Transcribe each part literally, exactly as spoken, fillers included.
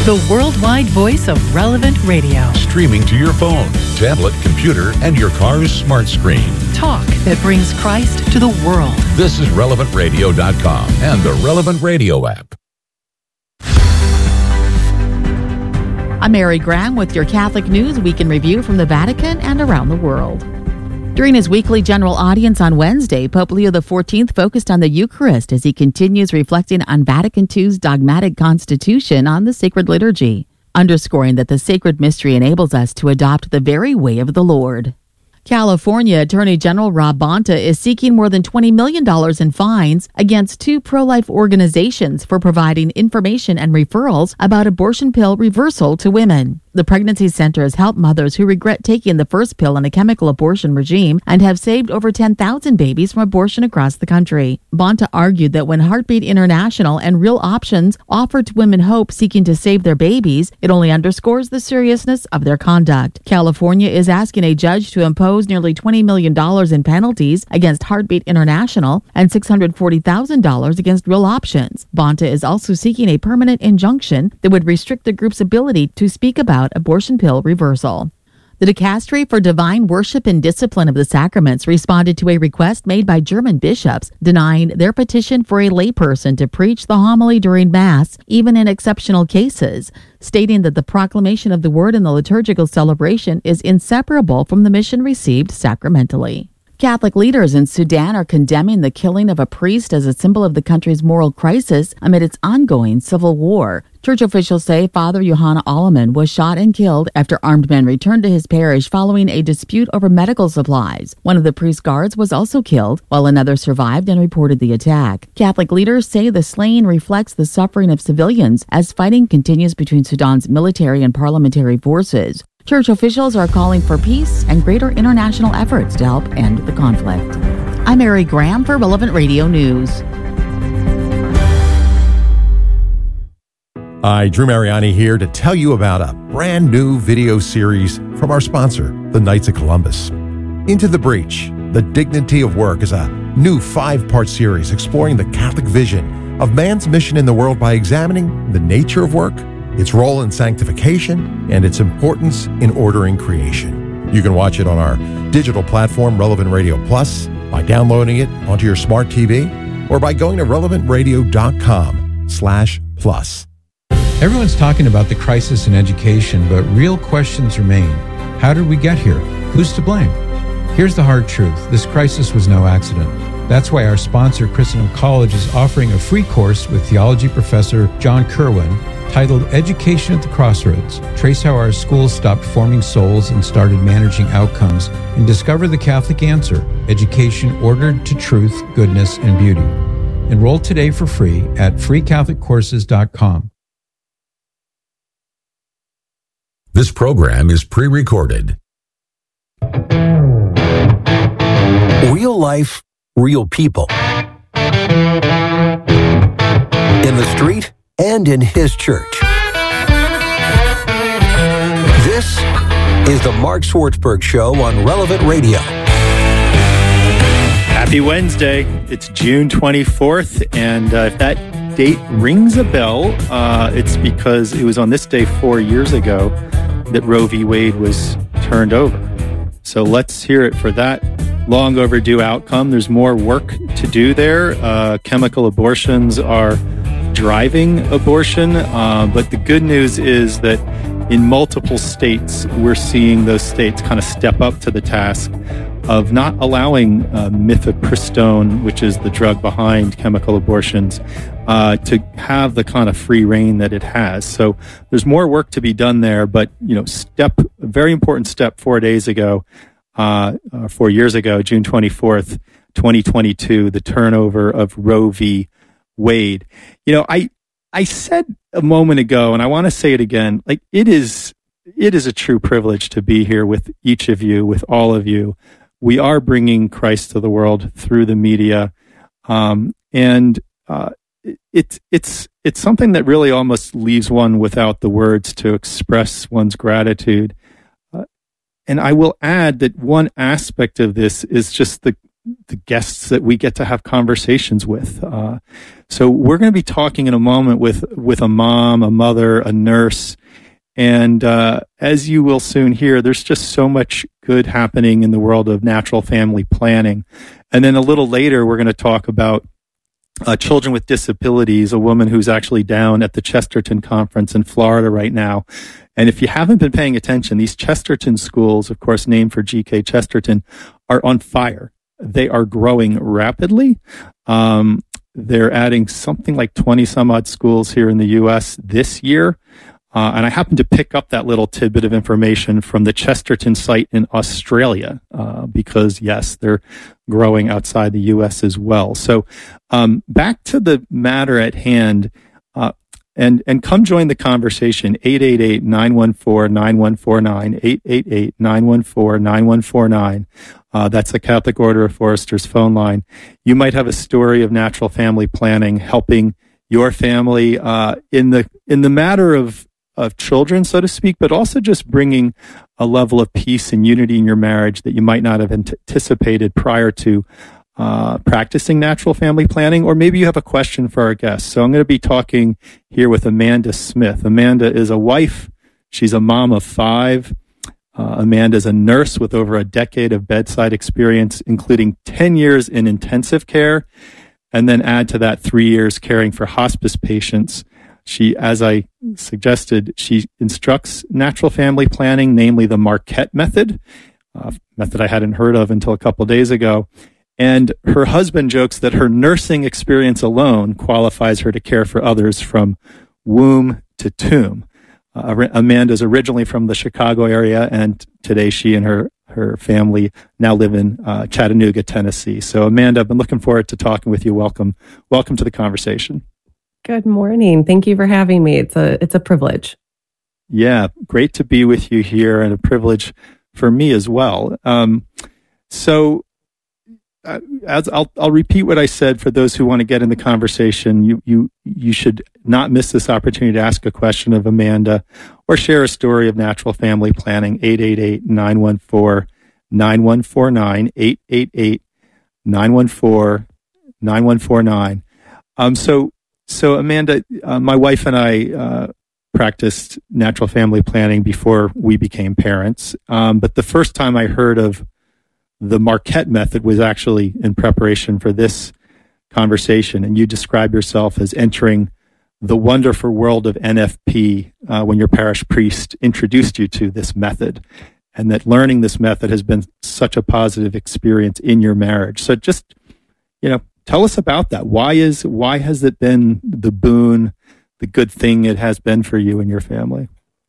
the worldwide voice of Relevant Radio. Streaming to your phone, tablet, computer, and your car's smart screen. Talk that brings Christ to the world. This is relevant radio dot com and the Relevant Radio app. I'm Mary Graham with your Catholic News Week in Review from the Vatican and around the world. During his weekly general audience on Wednesday, Pope Leo the fourteenth focused on the Eucharist as he continues reflecting on Vatican two's dogmatic constitution on the sacred liturgy, underscoring that the sacred mystery enables us to adopt the very way of the Lord. California Attorney General Rob Bonta is seeking more than twenty million dollars in fines against two pro-life organizations for providing information and referrals about abortion pill reversal to women. The Pregnancy Center has helped mothers who regret taking the first pill in a chemical abortion regime and have saved over ten thousand babies from abortion across the country. Bonta argued that when Heartbeat International and Real Options offer to women hope seeking to save their babies, it only underscores the seriousness of their conduct. California is asking a judge to impose nearly twenty million dollars in penalties against Heartbeat International and six hundred forty thousand dollars against Real Options. Bonta is also seeking a permanent injunction that would restrict the group's ability to speak about abortion pill reversal. The Dicastery for Divine Worship and Discipline of the Sacraments responded to a request made by German bishops denying their petition for a layperson to preach the homily during Mass, even in exceptional cases, stating that the proclamation of the Word in the liturgical celebration is inseparable from the mission received sacramentally. Catholic leaders in Sudan are condemning the killing of a priest as a symbol of the country's moral crisis amid its ongoing civil war. Church officials say Father Yohanna Alleman was shot and killed after armed men returned to his parish following a dispute over medical supplies. One of the priest's guards was also killed, while another survived and reported the attack. Catholic leaders say the slaying reflects the suffering of civilians as fighting continues between Sudan's military and parliamentary forces. Church officials are calling for peace and greater international efforts to help end the conflict. I'm Mary Graham for Relevant Radio News. Hi, Drew Mariani here to tell you about a brand new video series from our sponsor, the Knights of Columbus. Into the Breach, The Dignity of Work is a new five-part series exploring the Catholic vision of man's mission in the world by examining the nature of work, its role in sanctification, and its importance in ordering creation. You can watch it on our digital platform, Relevant Radio Plus, by downloading it onto your smart T V, or by going to relevant radio dot com slash plus. Everyone's talking about the crisis in education, but real questions remain. How did we get here? Who's to blame? Here's the hard truth. This crisis was no accident. That's why our sponsor, Christendom College, is offering a free course with theology professor John Kerwin titled Education at the Crossroads. Trace how our schools stopped forming souls and started managing outcomes, and discover the Catholic answer, education ordered to truth, goodness, and beauty. Enroll today for free at free catholic courses dot com. This program is pre-recorded. Real life, real people. In the street and in his church. This is the Mark Swartzberg Show on Relevant Radio. Happy Wednesday. It's June twenty-fourth, and uh, if that date rings a bell, uh, it's because it was on this day four years ago that Roe v. Wade was turned over. So let's hear it for that long overdue outcome. There's more work to do there. Uh, chemical abortions are driving abortion, uh, but the good news is that in multiple states, we're seeing those states kind of step up to the task of not allowing uh, mifepristone, which is the drug behind chemical abortions, uh, to have the kind of free reign that it has. So there's more work to be done there, but, you know, step, a very important step four days ago, uh, uh, four years ago, June twenty-fourth, twenty twenty-two, the turnover of Roe v. Wade. You know, I, I said a moment ago, and I want to say it again, like it is, it is a true privilege to be here with each of you, with all of you. We are bringing Christ to the world through the media, um, and uh, it's it's it's something that really almost leaves one without the words to express one's gratitude. Uh, and I will add that one aspect of this is just the the guests that we get to have conversations with. Uh, so we're going to be talking in a moment with with a mom, a mother, a nurse. And uh, as you will soon hear, there's just so much good happening in the world of natural family planning. And then a little later, we're going to talk about uh, children with disabilities, a woman who's actually down at the Chesterton Conference in Florida right now. And if you haven't been paying attention, these Chesterton schools, of course, named for G K Chesterton, are on fire. They are growing rapidly. Um, they're adding something like twenty some odd schools here in the U S this year. Uh, and I happened to pick up that little tidbit of information from the Chesterton site in Australia, uh, because yes, they're growing outside the U S as well. So, um, back to the matter at hand, uh, and, and come join the conversation, eight eight eight, nine one four, nine one four nine, eight eight eight, nine one four, nine one four nine. Uh, that's the Catholic Order of Foresters phone line. You might have a story of natural family planning helping your family, uh, in the, in the matter of, of children, so to speak, but also just bringing a level of peace and unity in your marriage that you might not have anticipated prior to uh, practicing natural family planning. Or maybe you have a question for our guests. So I'm going to be talking here with Amanda Smith. Amanda is a wife. She's a mom of five. Uh, Amanda is a nurse with over a decade of bedside experience, including ten years in intensive care, and then add to that three years caring for hospice patients. She, as I suggested, she instructs natural family planning, namely the Marquette method, a method I hadn't heard of until a couple of days ago. And her husband jokes that her nursing experience alone qualifies her to care for others from womb to tomb. Uh, Amanda's originally from the Chicago area, and today she and her, her family now live in uh, Chattanooga, Tennessee. So Amanda, I've been looking forward to talking with you. Welcome. Welcome to the conversation. Good morning. Thank you for having me. It's a it's a privilege. Yeah, great to be with you here, and a privilege for me as well. Um, so, uh, as I'll I'll repeat what I said for those who want to get in the conversation. You you you should not miss this opportunity to ask a question of Amanda, or share a story of natural family planning. eight eight eight, nine one four, nine one four nine, eight eight eight, nine one four, nine one four nine. Um, so. So, Amanda, uh, my wife and I uh, practiced natural family planning before we became parents. Um, but the first time I heard of the Marquette method was actually in preparation for this conversation. And you describe yourself as entering the wonderful world of N F P uh, when your parish priest introduced you to this method, and that learning this method has been such a positive experience in your marriage. So just, you know, tell us about that. Why is why has it been the boon, the good thing it has been for you and your family?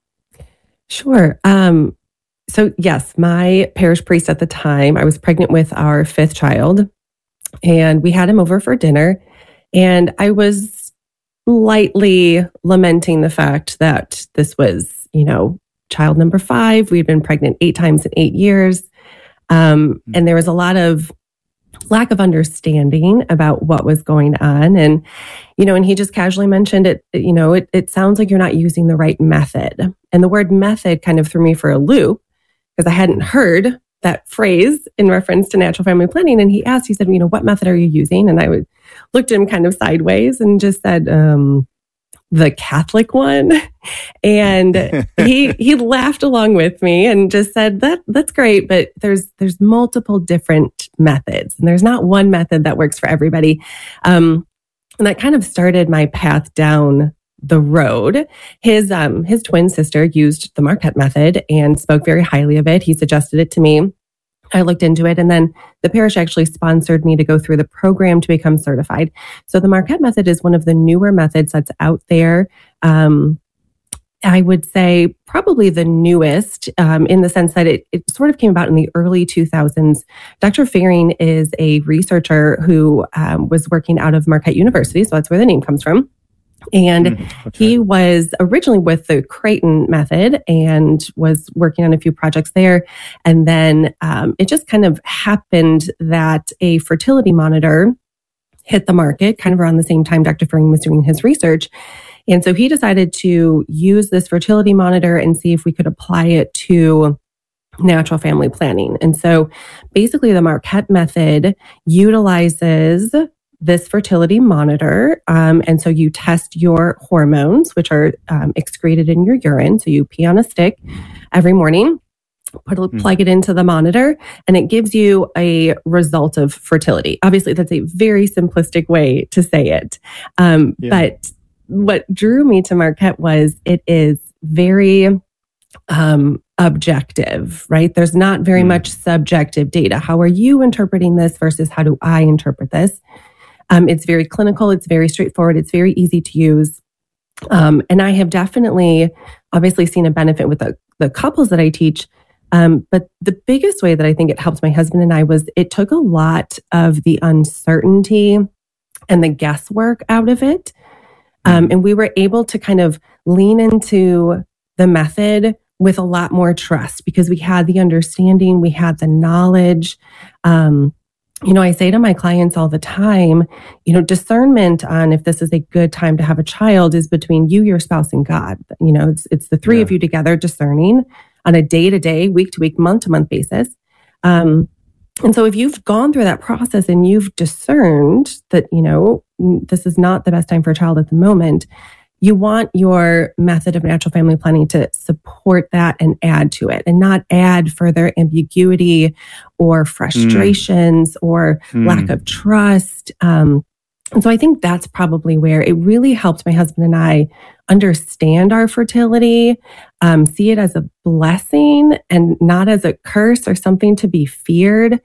Sure. Um, so yes, my parish priest at the time, I was pregnant with our fifth child, and we had him over for dinner, and I was lightly lamenting the fact that this was, you know, child number five. We'd been pregnant eight times in eight years. Um, and there was a lot of lack of understanding about what was going on. And, you know, and he just casually mentioned it, you know, it, it sounds like you're not using the right method. And the word method kind of threw me for a loop, because I hadn't heard that phrase in reference to natural family planning. And he asked, he said, you know, what method are you using? And I would looked at him kind of sideways and just said, um, the Catholic one. And he he laughed along with me and just said, that that's great, but there's there's multiple different methods, and there's not one method that works for everybody. Um, and that kind of started my path down the road. His um his twin sister used the Marquette method and spoke very highly of it. He suggested it to me. I looked into it, and then the parish actually sponsored me to go through the program to become certified. So the Marquette method is one of the newer methods that's out there. Um, I would say probably the newest um, in the sense that it, it sort of came about in the early two thousands. Doctor Fehring is a researcher who um, was working out of Marquette University, so that's where the name comes from. And mm, okay. He was originally with the Creighton method and was working on a few projects there. And then um, it just kind of happened that a fertility monitor hit the market kind of around the same time Doctor Fehring was doing his research. And so he decided to use this fertility monitor and see if we could apply it to natural family planning. And so basically the Marquette method utilizes this fertility monitor. Um, and so you test your hormones, which are um, excreted in your urine. So you pee on a stick every morning, put a, plug it into the monitor, and it gives you a result of fertility. Obviously, that's a very simplistic way to say it. Um, yeah. But what drew me to Marquette was it is very um, objective, right? There's not very mm. much subjective data. How are you interpreting this versus how do I interpret this? Um, it's very clinical. It's very straightforward. It's very easy to use. Um, and I have definitely, obviously, seen a benefit with the, the couples that I teach. Um, but the biggest way that I think it helped my husband and I was it took a lot of the uncertainty and the guesswork out of it. Um, and we were able to kind of lean into the method with a lot more trust because we had the understanding, we had the knowledge. Um, you know, I say to my clients all the time, you know, discernment on if this is a good time to have a child is between you, your spouse, and God. You know, it's it's the three yeah. of you together discerning on a day-to-day, week-to-week, month-to-month basis. Um, and so if you've gone through that process and you've discerned that, you know, this is not the best time for a child at the moment, you want your method of natural family planning to support that and add to it and not add further ambiguity or frustrations mm. or mm. lack of trust. Um, and so I think that's probably where it really helped my husband and I understand our fertility, um, see it as a blessing and not as a curse or something to be feared.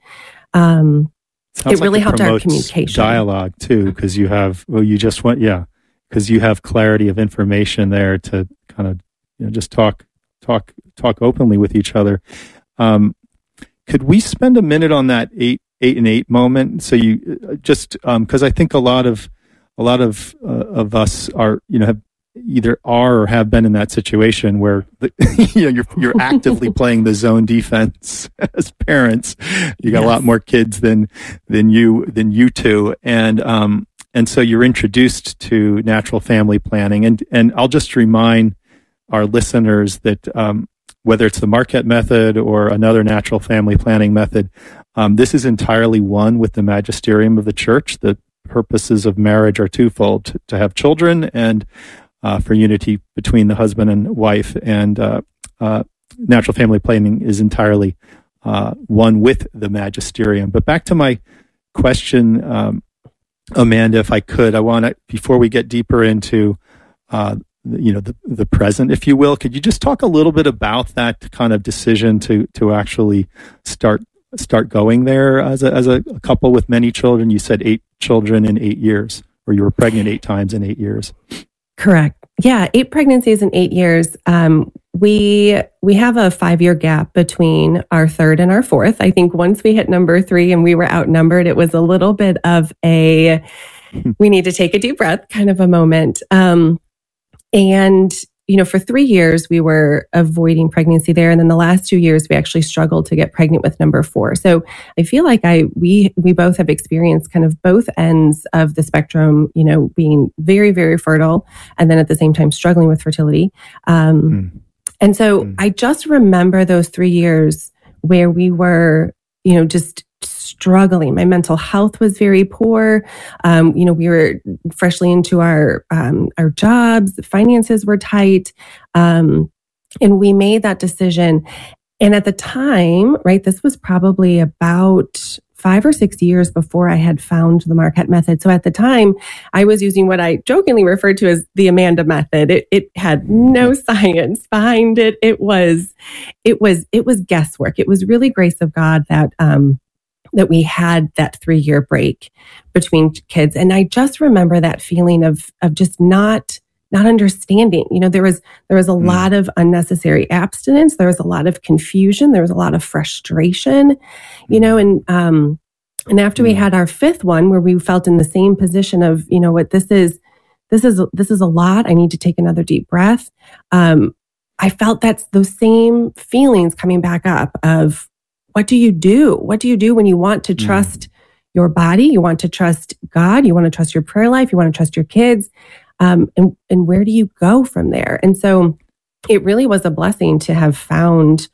Um, it really like helped our communication. Dialogue too, because you have, well, you just went, yeah. because you have clarity of information there to kind of, you know, just talk, talk, talk openly with each other. Um, could we spend a minute on that eight, eight and eight moment? So you just, um, cause I think a lot of, a lot of, uh, of us are, you know, have either are or have been in that situation where, the, you know, you're, you're actively playing the zone defense as parents. You got yes. a lot more kids than, than you, than you two. And, um, And so you're introduced to natural family planning. And, and I'll just remind our listeners that um, whether it's the Marquette method or another natural family planning method, um, this is entirely one with the magisterium of the church. The purposes of marriage are twofold, to, to have children and uh, for unity between the husband and wife. And uh, uh, natural family planning is entirely uh, one with the magisterium. But back to my question, um, Amanda, if I could, I want to, before we get deeper into, uh, you know, the, the present, if you will, could you just talk a little bit about that kind of decision to, to actually start, start going there as a, as a couple with many children? You said eight children in eight years, or you were pregnant eight times in eight years. Correct. Yeah. Eight pregnancies in eight years. Um, we, we have a five year gap between our third and our fourth. I think once we hit number three and we were outnumbered, it was a little bit of a, we need to take a deep breath kind of a moment. Um, and, you know, for three years we were avoiding pregnancy there. And then the last two years we actually struggled to get pregnant with number four. So I feel like I, we, we both have experienced kind of both ends of the spectrum, you know, being very, very fertile and then at the same time struggling with fertility. Um, mm. And so mm. I just remember those three years where we were, you know, just struggling. My mental health was very poor. Um, you know, we were freshly into our um, our jobs. Finances were tight. Um, and we made that decision. And at the time, right, this was probably about five or six years before I had found the Marquette method. So at the time, I was using what I jokingly referred to as the Amanda method. It, it had no science behind it. It was, it was, it was guesswork. It was really grace of God that, um, that we had that three year break between kids. And I just remember that feeling of, of just not, not understanding. You know, there was, there was a mm. lot of unnecessary abstinence. There was a lot of confusion. There was a lot of frustration, you know, and, um, and after mm. we had our fifth one where we felt in the same position of, you know what, this is, this is, this is a lot. I need to take another deep breath. Um, I felt that's those same feelings coming back up of, what do you do? What do you do when you want to trust mm. your body? You want to trust God. You want to trust your prayer life. You want to trust your kids. Um, and, and where do you go from there? And so it really was a blessing to have found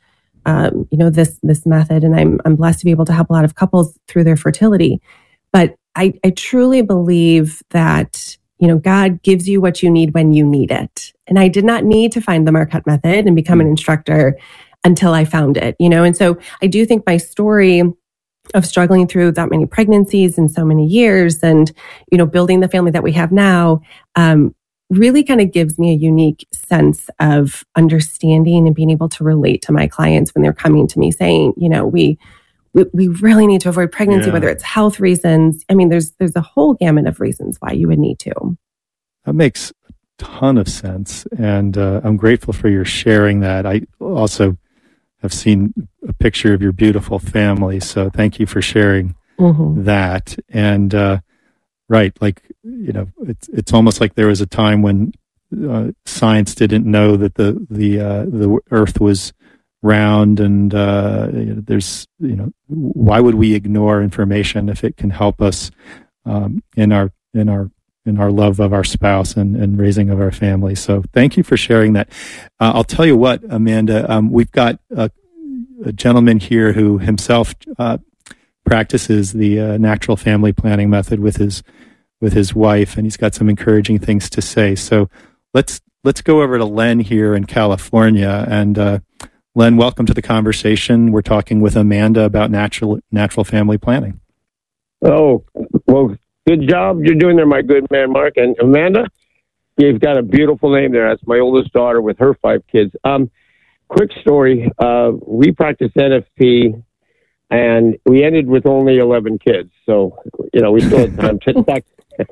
um, you know, this this method, and I'm I'm blessed to be able to help a lot of couples through their fertility. But I, I truly believe that, you know, God gives you what you need when you need it. And I did not need to find the Marquette method and become an instructor until I found it, you know. And so I do think my story of struggling through that many pregnancies in so many years, and, you know, building the family that we have now, um, really kind of gives me a unique sense of understanding and being able to relate to my clients when they're coming to me saying, you know, we we, we really need to avoid pregnancy, yeah. whether it's health reasons. I mean, there's there's a whole gamut of reasons why you would need to. That makes a ton of sense, and uh, I'm grateful for your sharing that. I also have seen a picture of your beautiful family, so thank you for sharing mm-hmm. that. And uh, right, like, you know, it's it's almost like there was a time when uh, science didn't know that the the uh, the Earth was round, and uh, you know, there's you know, why would we ignore information if it can help us um, in our in our in our love of our spouse and, and raising of our family. So thank you for sharing that. Uh, I'll tell you what, Amanda, um, we've got a, a gentleman here who himself uh, practices the uh, natural family planning method with his with his wife, and he's got some encouraging things to say. So let's let's go over to Len here in California. And uh, Len, welcome to the conversation. We're talking with Amanda about natural natural family planning. Oh, well, good job you're doing there, my good man, Mark. And Amanda, you've got a beautiful name there. That's my oldest daughter with her five kids. Um, quick story. Uh, we practiced N F P, and we ended with only eleven kids. So, you know, we still had time. In fact,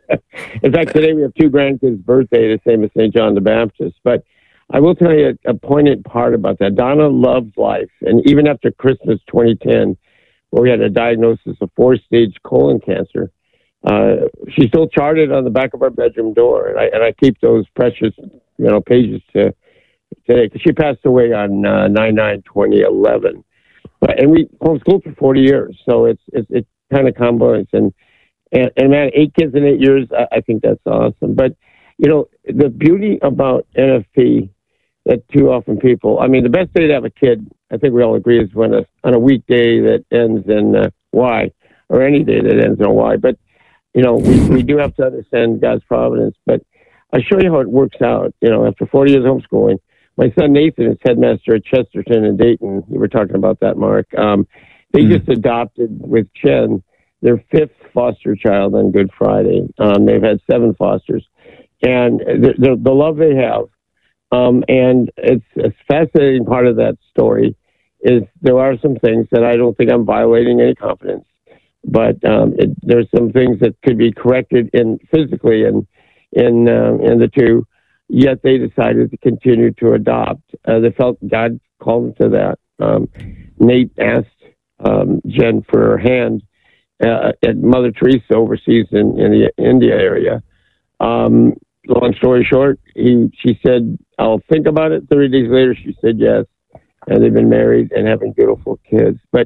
in fact, today we have two grandkids' birthday, the same as Saint John the Baptist. But I will tell you a, a poignant part about that. Donna loved life. And even after Christmas twenty ten, where we had a diagnosis of four-stage colon cancer, Uh, she still charted on the back of our bedroom door, and I and I keep those precious, you know, pages to today. Because she passed away on uh, nine nine twenty eleven, but and we homeschooled for forty years, so it's it's it kind of combines and, and and man, eight kids in eight years, I, I think that's awesome. But you know, the beauty about N F P that too often people, I mean, the best day to have a kid, I think we all agree, is when a on a weekday that ends in uh, Y, or any day that ends in a Y, but you know, we, we do have to understand God's providence, but I'll show you how it works out. You know, after forty years homeschooling, my son Nathan is headmaster at Chesterton in Dayton. You were talking about that, Mark. Um, they mm. just adopted with Chen their fifth foster child on Good Friday. Um, they've had seven fosters, and the, the, the love they have. Um, and it's a fascinating part of that story is there are some things that I don't think I'm violating any confidence. But um, it, there's some things that could be corrected in physically in in uh, in the two. Yet they decided to continue to adopt. Uh, they felt God called them to that. Um, Nate asked um, Jen for her hand uh, at Mother Teresa overseas in, in the India area. Um, long story short, he she said, "I'll think about it." Thirty days later, she said yes, and they've been married and having beautiful kids. But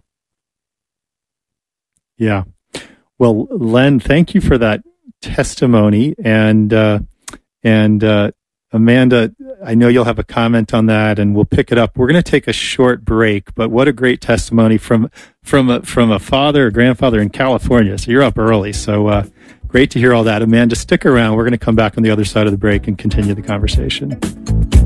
yeah. Well, Len, thank you for that testimony. And, uh, and, uh, Amanda, I know you'll have a comment on that, and we'll pick it up. We're going to take a short break, but what a great testimony from, from a, from a father, a grandfather in California. So you're up early. So, uh, great to hear all that. Amanda, stick around. We're going to come back on the other side of the break and continue the conversation.